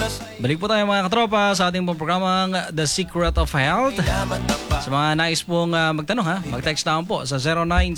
Balik po tayo mga katropa sa ating pong programang The Secret of Health. Sa mga nais pong magtanong ha, mag-text naman po sa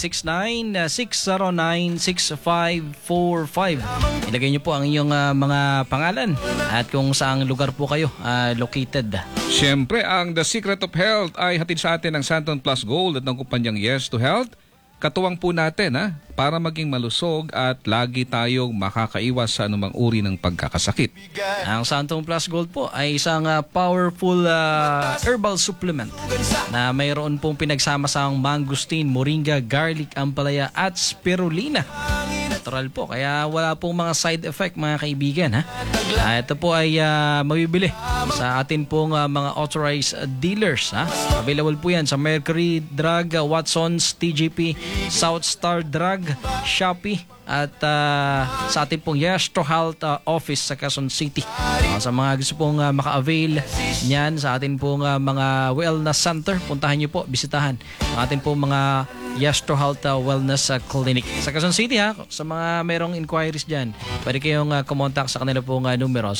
0969-609-6545. Ilagay niyo po ang iyong mga pangalan at kung saang lugar po kayo located. Siyempre, ang The Secret of Health ay hatid sa atin ng Santon Plus Gold at ng kumpanyang Yes to Health. Katuwang po natin para maging malusog at lagi tayong makakaiwas sa anumang uri ng pagkakasakit. Ang Santon Plus Gold po ay isang powerful herbal supplement na mayroon pong pinagsama-samang mangosteen, moringa, garlic, ampalaya at spirulina. Natural po, kaya wala pong mga side effect mga kaibigan. Ito po ay mabibili sa atin pong mga authorized dealers. Available po yan sa Mercury Drug, Watson's, TGP, South Star Drug, Shopee at sa ating pong Yes to Health office sa Quezon City. Sa mga gusto pong maka-avail niyan sa ating pong mga wellness center, puntahan niyo po, bisitahan ang ating pong mga Yes to Health Wellness Clinic sa Quezon City. Sa mga mayroong inquiries dyan, pwede kayong kumontak sa kanila pong numero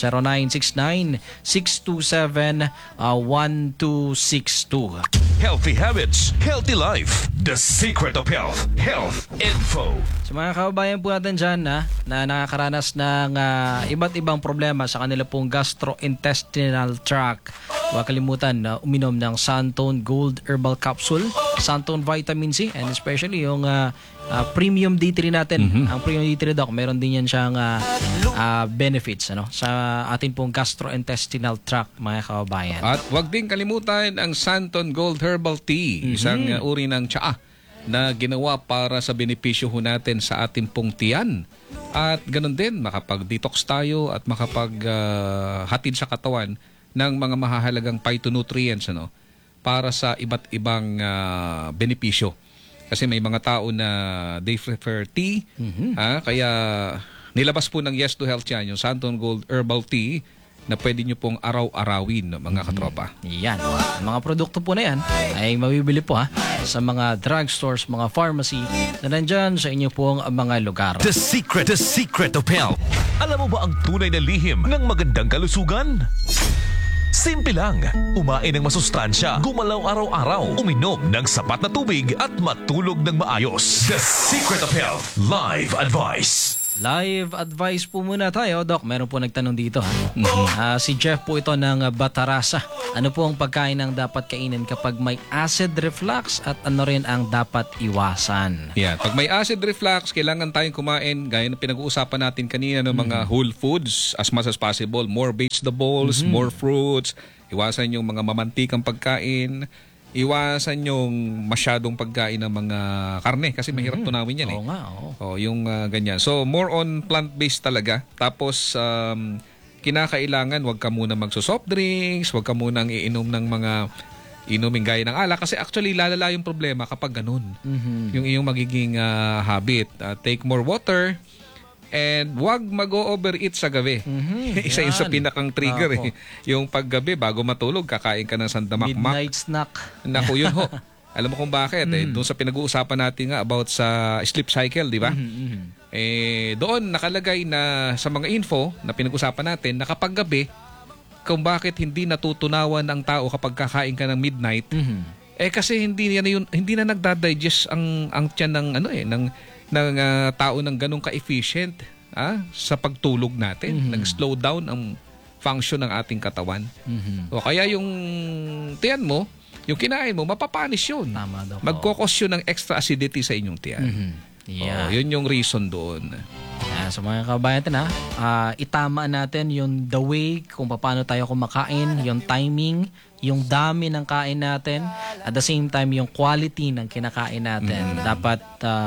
0969-627-1262. Healthy habits, healthy life. The Secret of Health. Health Info. Sa mga kababayan po natin dyan na nakakaranas ng iba't ibang problema sa kanila pong gastrointestinal tract, huwag kalimutan na uminom ng Santon Gold Herbal Capsule, Santon Vitamin C, and especially yung Premium D3 natin. Ang Premium D3 Doc, meron din yan siyang benefits sa ating pong gastrointestinal tract, mga kababayan. At huwag din kalimutan ang Santon Gold Herbal Tea, isang uri ng tsaa na ginawa para sa benepisyo natin sa ating pong tiyan. At ganun din, makapag-detox tayo at makapag-hatid sa katawan ng mga mahahalagang phytonutrients para sa iba't ibang benepisyo. Kasi may mga tao na they prefer tea, kaya nilabas po ng Yes to Health yan, yung Santon Gold Herbal Tea, na pwede nyo pong araw-arawin, mga katropa. Yan. Ang mga produkto po na yan ay mabibili po sa mga drugstores, mga pharmacy na nandyan sa inyo pong mga lugar. The Secret of Health. Alam mo ba ang tunay na lihim ng magandang kalusugan? Simple lang. Umain ng masustansya, gumalaw araw-araw, uminom ng sapat na tubig at matulog ng maayos. The Secret of Health Live Advice. Live advice po muna tayo, Doc. Meron po nagtanong dito. Si Jeff po ito ng Batarasa. Ano po ang pagkain ang dapat kainin kapag may acid reflux at ano rin ang dapat iwasan? Yeah, pag may acid reflux, kailangan tayong kumain, gaya ng pinag-uusapan natin kanina, ng mga whole foods as much as possible. More vegetables, more fruits. Iwasan yung mga mamantikang pagkain. Iwasan yung masyadong pagkain ng mga karne kasi mahirap tunawin yan. Oo nga, oo. Yung ganyan. So more on plant-based talaga. Tapos kinakailangan wag ka muna magso-soft drinks, wag ka muna iinom ng mga inumin gaya ng alak kasi actually lalala yung problema kapag ganun. Yung iyong magiging habit. Take more water. And wag mag-o-overeat sa gabi. Isa yun sa pinakang trigger. Yung paggabi, bago matulog, kakain ka ng sandamakmak. Midnight snack. Naku, yun ho. Alam mo kung bakit? Doon sa pinag-uusapan natin nga about sa sleep cycle, di ba? Doon nakalagay na sa mga info na pinag-uusapan natin na kapag gabi, kung bakit hindi natutunawan ang tao kapag kakain ka ng midnight, kasi hindi na nagda-digest ang tiyan ng tao ng ganong ka-efficient sa pagtulog natin. Nag-slow down ang function ng ating katawan. O kaya yung tiyan mo, yung kinain mo, mapapanis yun. Tama daw. Magkokos yun ng extra acidity sa inyong tiyan. Yun yung reason doon. So mga kabayan natin itama natin yung the way kung paano tayo kumakain, yung timing, yung dami ng kain natin, at the same time yung quality ng kinakain natin. Dapat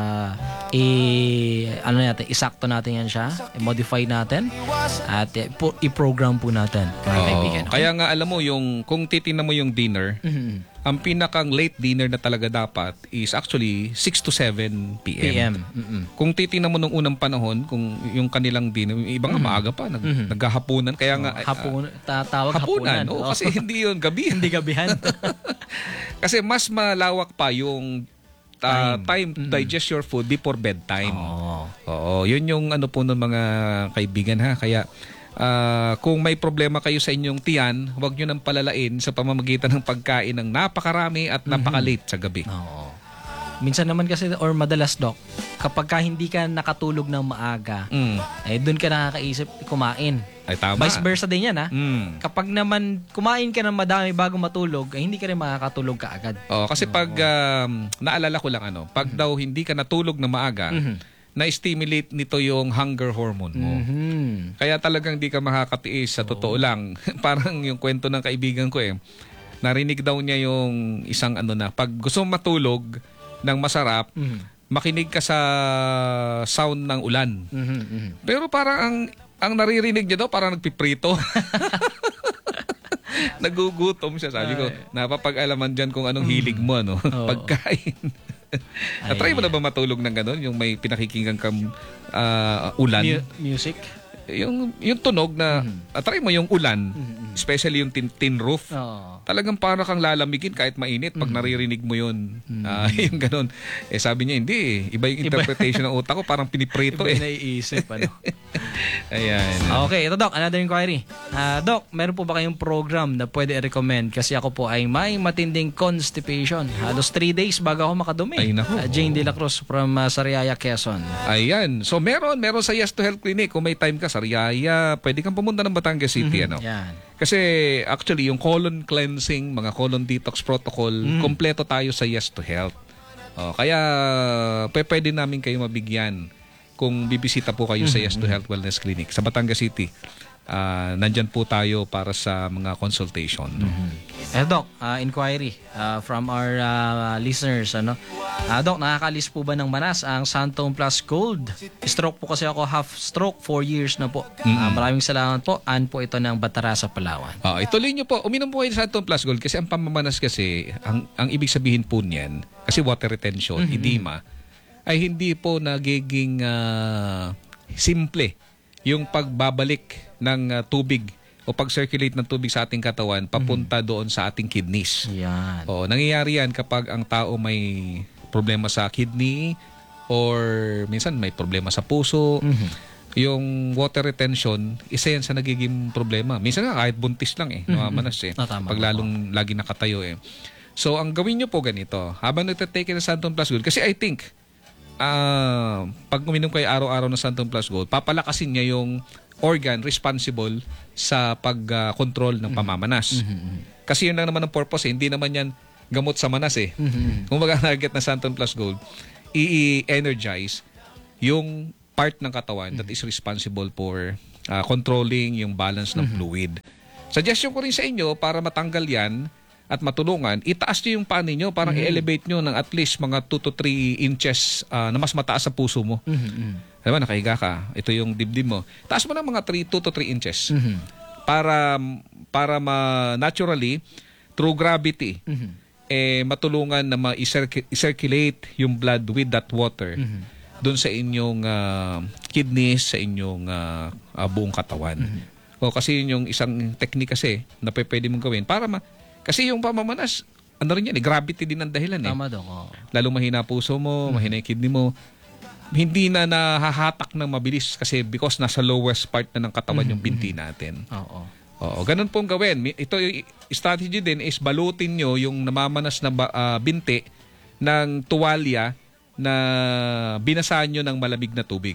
isakto natin yan siya, i-modify natin at i-program po natin, mga kaibigan. Kaya nga alam mo yung kung titingnan mo yung dinner, ang pinakang late dinner na talaga dapat is actually 6 to 7 p.m. Kung titingnan mo nung unang panahon, kung yung kanilang dinner, ibang maaga pa, naghahapunan. Kaya nga tawag hapunan. Kasi hindi yun gabi. Hindi gabihan. Kasi mas malawak pa yung time to digest your food before bedtime. Yun yung ano po ng mga kaibigan Kaya kung may problema kayo sa inyong tiyan, huwag nyo nang palalain sa pamamagitan ng pagkain ng napakarami at napakalate sa gabi. Oo. Minsan naman kasi, or madalas, Doc, kapag ka hindi ka nakatulog ng maaga, doon ka nakakaisip kumain. Ay, tama. Vice versa din yan, ha? Kapag naman kumain ka ng madami bago matulog, hindi ka rin makakatulog kaagad. Kasi pag, naalala ko lang, pag daw hindi ka natulog na maaga, na-stimulate nito yung hunger hormone mo. Kaya talagang di ka makakatiis sa totoo lang. Parang yung kwento ng kaibigan ko narinig daw niya yung isang pag gusto mong matulog ng masarap, makinig ka sa sound ng ulan. Pero parang ang naririnig niya daw parang nagpiprito. Nagugutom siya. Sabi ko, napapag-alaman dyan kung anong hilig mo, pagkain. Try mo na ba matulog ng gano'n? Yung may pinakikinggan kang ulan? Music? Yung tunog na, try mo yung ulan, especially yung tin roof. Talagang para kang lalamigin kahit mainit pag naririnig mo yun. Yung gano'n. Sabi niya, hindi Iba yung interpretation ng utak ko, parang piniprito Iba naiisip, Ayan. Okay, ito Doc, another inquiry. Doc, meron po ba kayong program na pwede i-recommend? Kasi ako po ay may matinding constipation. Halos 3 days bago ako makadumi. Ay, naku. Jane De La Cruz from Sariaya, Quezon. Ayan. So meron sa Yes to Health Clinic. Kung may time ka, Sariaya, pwede kang pumunta ng Batangas City. Yan. Kasi actually, yung colon cleansing, mga colon detox protocol, kompleto tayo sa Yes to Health. Kaya pwede namin kayo mabigyan kung bibisita po kayo sa Yes to Health Wellness Clinic sa Batangas City. Nandyan po tayo para sa mga consultation. Doc, inquiry from our listeners. Doc, nakakalis po ba ng manas ang Santon Plus Gold? Stroke po kasi ako, half stroke, 4 years na po. Maraming salamat po. An po ito ng Batara sa Palawan. Ituloy nyo po. Uminom po kayo sa Santon Plus Gold kasi ang pamamanas kasi, ang ibig sabihin po niyan, kasi water retention, edema, ay hindi po nagiging simple yung pagbabalik ng tubig o pag-circulate ng tubig sa ating katawan papunta doon sa ating kidneys. Yan. Nangyayari yan kapag ang tao may problema sa kidney or minsan may problema sa puso. Yung water retention, isa yan sa nagiging problema. Minsan nga kahit buntis lang namamanas pag lalong lagi nakatayo So ang gawin nyo po ganito, habang nagtatake ng Santon Plus Gold, kasi I think pag uminom kayo araw-araw ng Santon Plus Gold, papalakasin niya yung organ responsible sa pag-control ng pamamanas. Kasi yun lang naman ang purpose hindi naman yan gamot sa manas Kung mag-target na Santon Plus Gold, i-energize yung part ng katawan that is responsible for controlling yung balance ng fluid. Suggestion ko rin sa inyo para matanggal yan at matulungan, itaas nyo yung paa ninyo, parang i-elevate nyo ng at least mga 2 to 3 inches na mas mataas sa puso mo. Diba, nakahiga ka, ito yung dibdib mo. Taas mo ng mga 2 to 3 inches para naturally, through gravity, matulungan na ma-circulate yung blood with that water doon sa inyong kidneys, sa inyong buong katawan. Kasi yun yung isang technique kasi na pwede mong gawin para kasi yung pamamanas, rin yan, gravity din ang dahilan Tama daw. Lalo mahina puso mo, mahina yung kidney mo, hindi na nahahatak ng mabilis kasi because nasa lowest part na ng katawan yung binti natin. Ganun pong gawin. Ito yung strategy din is balutin nyo yung namamanas na binti ng tuwalya na binasaan nyo ng malamig na tubig.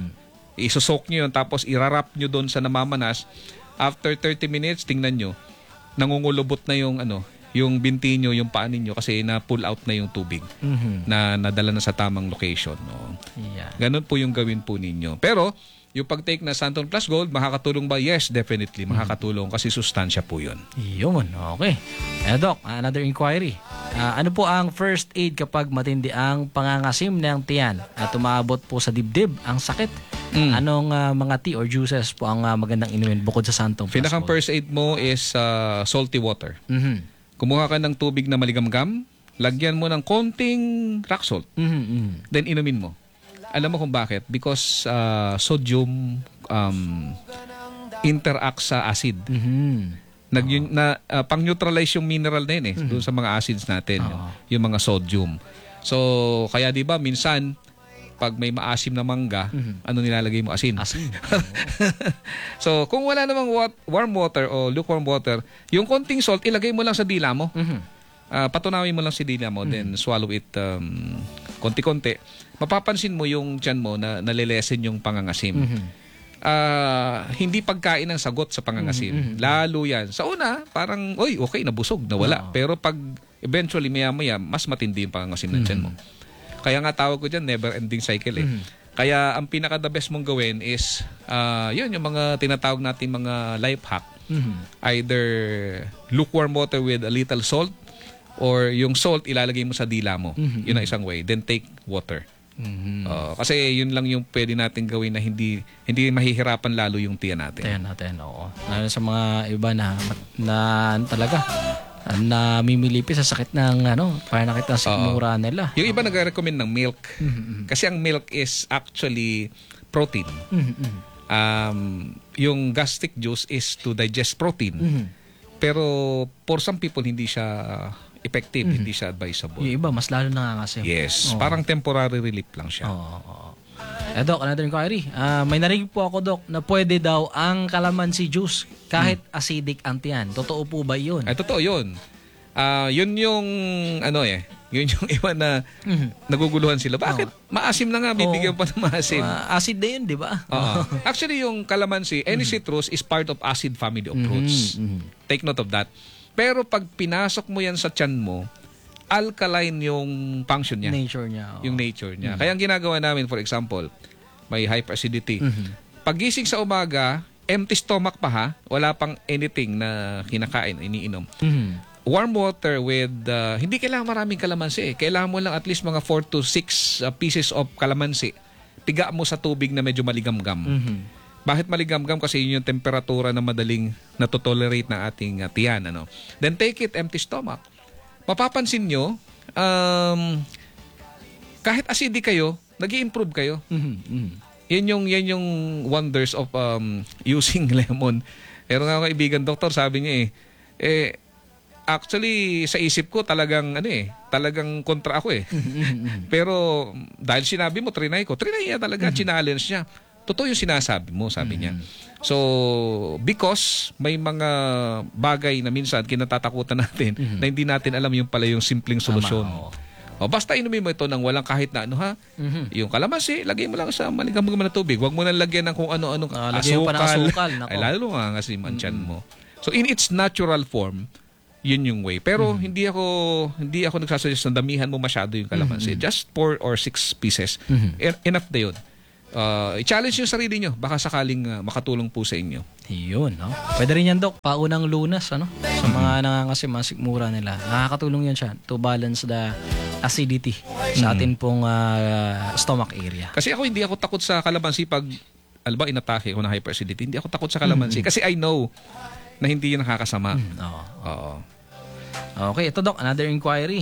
Isusok nyo yun tapos irarap nyo doon sa namamanas. After 30 minutes, tingnan nyo, nangungulubot na yung yung binti nyo, yung paa ninyo kasi na-pull out na yung tubig na nadala na sa tamang location. Ganun po yung gawin po ninyo. Pero, yung pag-take na Santon Plus Gold, makakatulong ba? Yes, definitely. Makakatulong kasi sustansya po yun. Yun, okay. Doc, another inquiry. Ano po ang first aid kapag matindi ang pangangasim ng tiyan at umabot po sa dibdib ang sakit? Anong mga tea or juices po ang magandang inumin bukod sa Santon Plus Gold? Pinakang first aid mo is salty water. Kumuha ka ng tubig na maligamgam, lagyan mo ng konting rock salt, then inumin mo. Alam mo kung bakit? Because sodium interacts sa acid. Pang-neutralize yung mineral na yun doon sa mga acids natin, yung mga sodium. So, kaya 'di ba minsan pag may maasim na mangga, ano nilalagay mo? Asin. Asin. So, kung wala namang warm water o lukewarm water, yung konting salt, ilagay mo lang sa dila mo. Patunawin mo lang sa dila mo, then swallow it konti-konti. Mapapansin mo yung tiyan mo na nalilesen yung pangangasim. Hindi pagkain ang sagot sa pangangasim. Lalo yan. Sa una, parang, okay, nabusog, nawala. Pero pag eventually, maya-maya, mas matindi yung pangangasim ng tiyan mo. Kaya nga tawag ko dyan, never-ending cycle eh. Kaya ang pinaka-the best mong gawin is, yun, yung mga tinatawag natin mga life hack. Either lukewarm water with a little salt, or yung salt ilalagay mo sa dila mo. Yun ang isang way. Then take water. Kasi yun lang yung pwede natin gawin na hindi mahihirapan lalo yung tiyan natin. Tiyan natin, oo. Lalo sa mga iba na talaga namimilipi sa sakit ng parang nakita sa sikmura nila. Yung iba nagre-recommend ng milk. Kasi ang milk is actually protein. Yung gastric juice is to digest protein. Pero for some people hindi siya effective, hindi siya advisable. Yung iba mas lalo nangangasim. Yes, parang temporary relief lang siya. Doc, another inquiry. May narinig po ako, Doc, na pwede daw ang calamansi juice kahit acidic ang tiyan. Totoo po ba yun? Ay, totoo yun. Yun yung yun yung iba na naguguluhan sila. Bakit? Maasim na nga, bibigyan pa ng maasim. Acid na yun, di ba? Actually, yung calamansi, any citrus is part of acid family of fruits. Take note of that. Pero pag pinasok mo yan sa tiyan mo, alkaline yung function niya. Nature niya. Yung nature niya. Kaya ang ginagawa namin, for example, may hyperacidity. Pagising sa umaga, empty stomach pa ha, wala pang anything na kinakain, iniinom. Warm water with, hindi kailangan maraming kalamansi eh. Kailangan mo lang at least mga 4 to 6 pieces of kalamansi. Piga mo sa tubig na medyo maligamgam. Bakit maligamgam? Kasi yun yung temperatura na madaling natotolerate na ating tiyan. Then take it empty stomach. Mapapansin nyo, kahit acidic kayo, nag-i-improve kayo. Yan yung wonders of using lemon. Pero nga kaibigan doktor, sabi niya actually sa isip ko talagang kontra ako eh. Pero dahil sinabi mo, trinay niya talaga, challenge niya. Totoo yung sinasabi mo, sabi niya. So, because may mga bagay na minsan kinatatakutan natin na hindi natin alam yung pala yung simpleng solusyon. Basta inumin mo ito ng walang kahit na Yung kalamansi, lagay mo lang sa maligamgam na tubig. Huwag mo nang lagyan ng kung ano-anong asukal. Ay, lalo nga kasi manchan mo. So, in its natural form, yun yung way. Pero hindi ako nagsasuggest na damihan mo masyado yung kalamansi. Just 4 or 6 pieces. Enough na yun. I-challenge yung sarili nyo. Baka sakaling makatulong po sa inyo. Yun, no? Pwede rin yan, Doc. Paunang lunas, Sa mga nangangasim, mga sikmura nila. Nakakatulong yan siya to balance the acidity sa atin pong stomach area. Kasi hindi ako takot sa kalamansi pag, inatake ko na hyperacidity. Hindi ako takot sa kalamansi. Kasi I know na hindi yun nakakasama. Oo. Okay, ito, Doc. Another inquiry.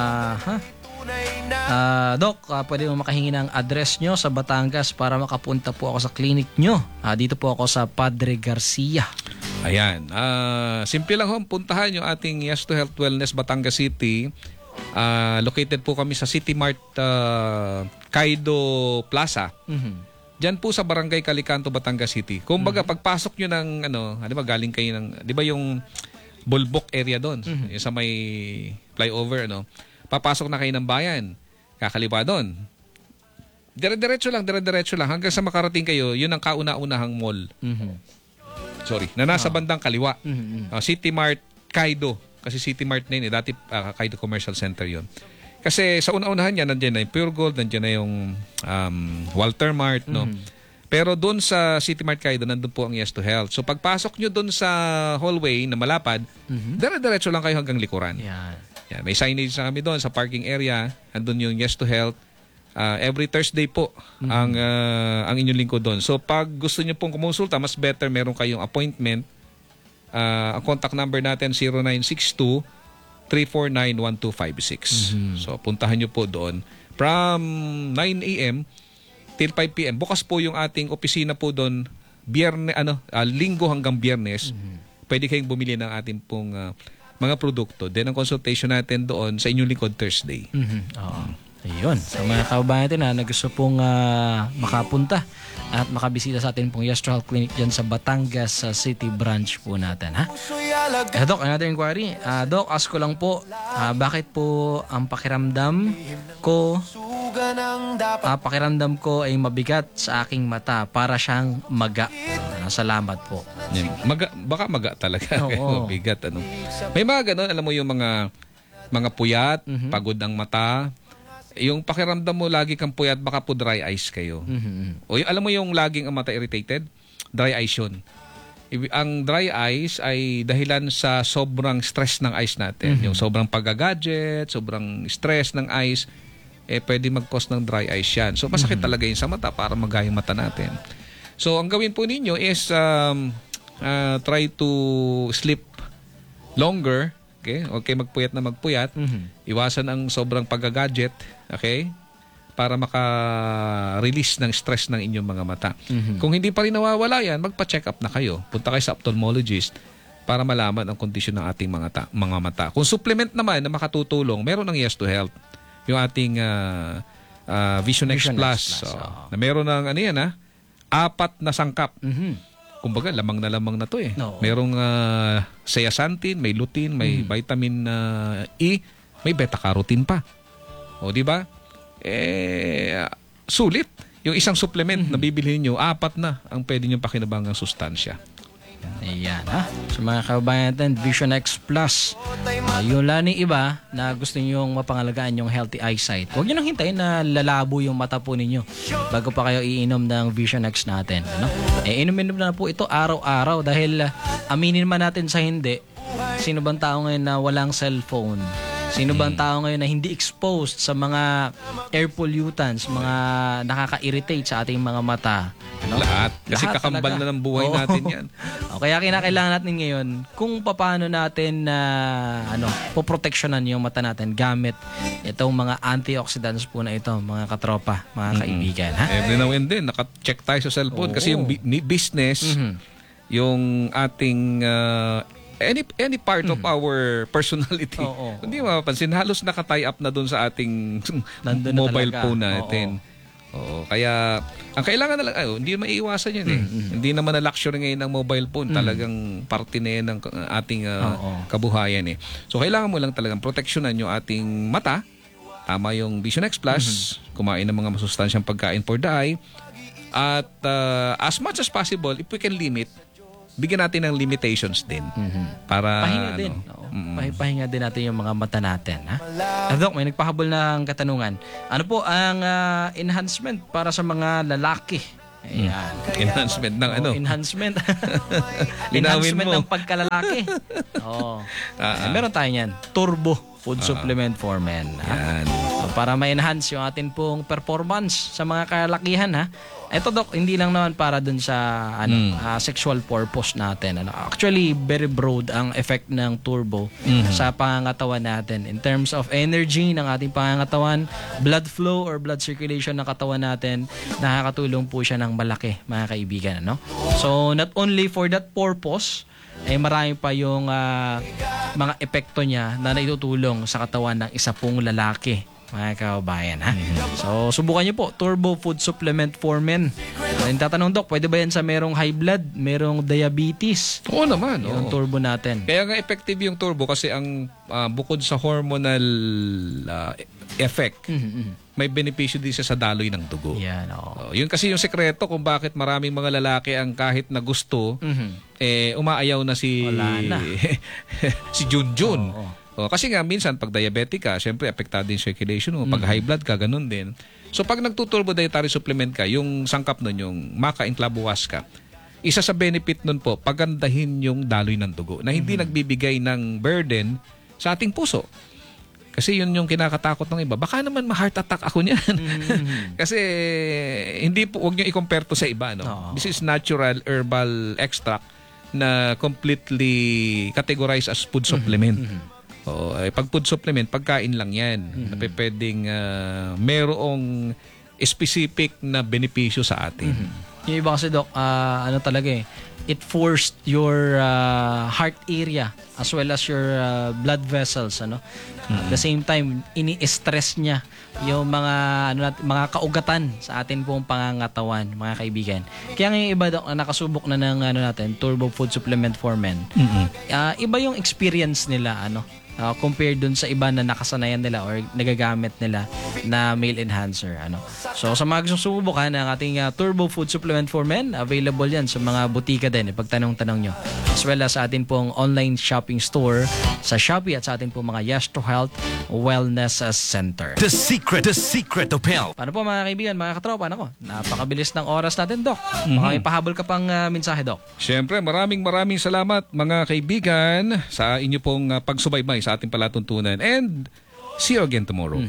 Doc, pwede mo makahingi ng address nyo sa Batangas para makapunta po ako sa clinic nyo. Dito po ako sa Padre Garcia. Ayan. Simple lang puntahan yung ating Yes to Health Wellness Batangas City. Located po kami sa City Mart Kaido Plaza. Diyan po sa Barangay Calicanto, Batangas City. Kung baga, pagpasok nyo ng, galing kayo ng, di ba yung Bulbok area doon, yung sa may flyover, papasok na kayo ng bayan, kakaliwa doon. Dire-diretso lang hanggang sa makarating kayo, yun ang kauna-unahang mall. Na nasa bandang kaliwa. City Mart Kaido. Kasi City Mart na yun, dati Kaido Commercial Center yun. Kasi sa una-unahan niya, nandiyan na yung Pure Gold, nandiyan na yung Walter Mart, Pero doon sa City Mart Kaido, nandun po ang Yes to Health. So pagpasok nyo doon sa hallway na malapad, dire-diretso lang kayo hanggang likuran. Yan, may signage na kami doon sa parking area. Andun yung Yes to Health. Every Thursday po ang inyong lingkod doon. So pag gusto nyo pong kumonsulta, mas better meron kayong appointment. Ang contact number natin 0962-349-1256. So puntahan nyo po doon. From 9 a.m. till 5 p.m. Bukas po yung ating opisina po doon. Linggo hanggang Biyernes. Pwede kayong bumili ng ating pong mga produkto. Then ang consultation natin doon sa inyong lingkod Thursday. Ayun, sa mga kababayan natin na gusto pong makapunta at makabisita sa atin pong Yastral Clinic dyan sa Batangas sa City Branch po natin, ha? Doc, another inquiry. Doc, ask ko lang po, bakit po ang pakiramdam ko ay mabigat sa aking mata para siyang maga? Salamat po. Yan. Baka maga talaga. Oo. Bigat, ano. May mga ganun, alam mo yung mga puyat, pagod ang mata. Yung pakiramdam mo lagi kang puyat, baka po dry eyes kayo. O alam mo yung laging ang mata irritated? Dry eyes yun. Ang dry eyes ay dahilan sa sobrang stress ng eyes natin. Yung sobrang paggagadget, sobrang stress ng eyes, pwede mag-cause ng dry eyes yan. So masakit talaga yun sa mata para magayang mata natin. So ang gawin po ninyo is try to sleep longer. Okay, magpuyat na magpuyat. Iwasan ang sobrang paggagadget, okay? Para maka-release ng stress ng inyong mga mata. Kung hindi pa rin nawawala yan, magpa-check up na kayo. Punta kayo sa ophthalmologist para malaman ang kondisyon ng ating mga mata. Kung supplement naman na makatutulong, meron ng Yes to Health. Yung ating Vision X Plus. Na meron ng 4 na sangkap. Kumbaga, lamang na to eh. No. Merong zeaxanthin, may lutein, may vitamin E, may beta-carotene pa. O, di ba? Sulit. Yung isang supplement na bibili niyo, 4 na ang pwede niyong pakinabangang sustansya. Ayan, ha? Sa mga kababayan natin, Vision X Plus. Yung lani iba na gusto niyong mapangalagaan yung healthy eyesight, huwag niyo nang hintayin na lalabo yung mata po ninyo bago pa kayo iinom ng Vision X natin. Ano? Inumin na po ito araw-araw dahil aminin man natin sa hindi, sino bang tao ngayon na walang cellphone? Sino bang tao ngayon na hindi exposed sa mga air pollutants, mga nakaka-irritate sa ating mga mata? Ano? Lahat. Kasi Lahat kakambal talaga. na ng buhay natin yan. Kaya kinakailangan natin ngayon kung paano natin poproteksyonan yung mata natin gamit itong mga antioxidants po na ito, mga katropa, mga kaibigan. Ha? Every now and then, naka-check tayo sa cellphone kasi yung business, yung ating any part of our personality. Hindi mapapansin, halos naka-tie up na doon sa ating mobile phone natin. Kaya ang kailangan na lang, hindi maiiwasan yun eh. Hindi naman na luxury ngayon ng mobile phone. Talagang parte na yan ng ating kabuhayan eh. So kailangan mo lang talagang proteksyonan yung ating mata. Tama yung Vision X Plus. Kumain ng mga masustansyang pagkain for the eye. At as much as possible, if we can limit, bigyan natin ng limitations din. Para pahinga din. Pahinga din natin yung mga mata natin. Ha? Doc, may nagpahabol ng katanungan. Ano po ang enhancement para sa mga lalaki? Ayan. Enhancement ng Enhancement. Linawin Enhancement mo. ng pagkalalaki. Meron tayo yan. Turbo food supplement for men. Ha? Para ma-enhance yung atin pong performance sa mga kalakihan. Ha? Ito, Doc, hindi lang naman para dun sa sexual purpose natin. Actually, very broad ang effect ng turbo sa pangangatawan natin. In terms of energy ng ating pangangatawan, blood flow or blood circulation ng katawan natin, nakakatulong po siya ng malaki, mga kaibigan. Ano? So, not only for that purpose, marami pa yung mga epekto niya na naitutulong sa katawan ng isa pong lalaki, mga kababayan, ha? So, subukan niyo po, Turbo Food Supplement for Men. Yung tatanong, Doc, pwede ba yan sa merong high blood, merong diabetes? Oo naman. Yung turbo natin. Kaya nga effective yung turbo kasi ang bukod sa hormonal effect, may benepisyo din siya sa daloy ng dugo. Yan, yun kasi yung sekreto kung bakit maraming mga lalaki ang kahit na gusto, umaayaw na si si Junjun. Kasi nga minsan pag diabetic ka, syempre apektado din circulation mo. Pag high blood ka, ganun din. So pag nagtuturbo dietary supplement ka, yung sangkap nun, yung maca inclavoas ka, isa sa benefit nun po, pagandahin yung daloy ng dugo na hindi nagbibigay ng burden sa ating puso. Kasi yun yung kinakatakot ng iba. Baka naman ma-heart attack ako niyan. Kasi hindi po, huwag nyo i-compare to sa iba. No? This is natural herbal extract na completely categorized as food supplement. Pag food supplement, pagkain lang yan. Na pwedeng merong specific na benepisyo sa atin. Yung iba kasi, Doc, ano talaga it forced your heart area as well as your blood vessels, ano. At the same time, ini-stress niya yung mga kaugatan sa atin pong pangangatawan, mga kaibigan. Kaya yung iba, Doc, nakasubok na ng natin, Turbo Food Supplement for Men. Iba yung experience nila, compared dun sa iba na nakasanayan nila or nagagamit nila na male enhancer. So sa mga gustong subukan ng ating Turbo Food Supplement for Men, available yan sa mga butika din, pagtanong-tanong nyo. As well as sa atin pong online shopping store sa Shopee at sa atin pong mga Yes to Health Wellness Center. The secret of health. Paano po mga kaibigan, mga katropa? Napakabilis ng oras natin, Doc. Baka may pahabol ka pang mensahe, Doc. Siyempre, maraming salamat mga kaibigan sa inyo pong pagsubaybay sa ating palatuntunan. And see you again tomorrow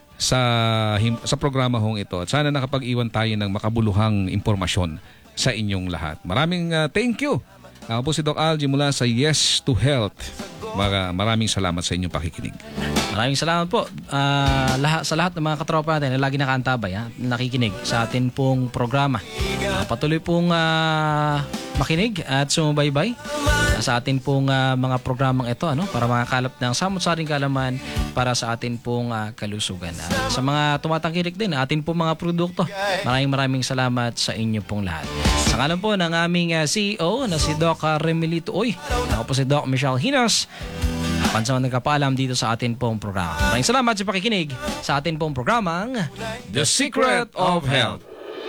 sa programa hong ito. At sana nakapag-iwan tayo ng makabuluhang impormasyon sa inyong lahat. Maraming thank you. Ako po si Doc Algie mula sa Yes to Health. Maraming salamat sa inyong pakikinig. Maraming salamat po sa lahat ng mga katropa natin na lagi nakaantabay, nakikinig sa atin pong programa. Patuloy pong makinig at sumubaybay sa atin pong mga programang ito, para makakalap ng samot-saring kaalaman para sa atin pong kalusugan. Sa mga tumatangkilik din, atin pong mga produkto, maraming salamat sa inyo pong lahat. Sa ngalan po ng aming CEO na si Doc Remilito Uy, ako po si Doc Michelle Hinos, pansang nagkapaalam dito sa atin pong programa. Maraming salamat sa pakikinig sa atin pong programang The Secret of Health.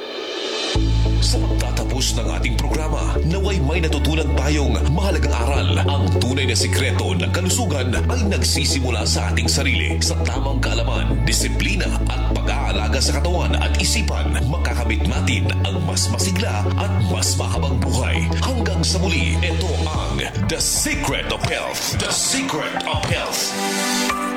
Sa pagtatapos ng ating programa, naway may natutunan tayong mahalagang aral. Ang tunay na sikreto ng kalusugan ay nagsisimula sa ating sarili. Sa tamang kaalaman, disiplina at pag-aalaga sa katawan at isipan, makakamit natin ang mas masigla at mas mahabang buhay. Hanggang sa muli, ito ang The Secret of Health. The Secret of Health.